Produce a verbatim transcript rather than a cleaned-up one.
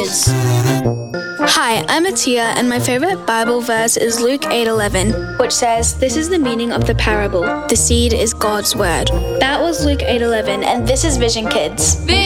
Kids. Hi, I'm Atia, and my favorite Bible verse is Luke eight eleven, which says, "This is the meaning of the parable. The seed is God's word." That was Luke eight eleven, and this is Vision Kids. Vision!